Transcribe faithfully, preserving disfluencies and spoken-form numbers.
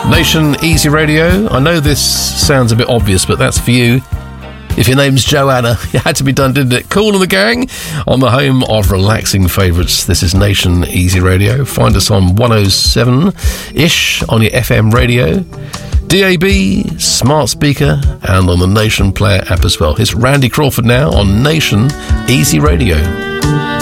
Nation Easy Radio. I know this sounds a bit obvious, but that's for you. If your name's Joanna, it had to be done, didn't it? Cool and the Gang on the home of relaxing favourites. This is Nation Easy Radio. Find us on one oh seven-ish on your F M radio, D A B, smart speaker, and on the Nation Player app as well. It's Randy Crawford now on Nation Easy Radio.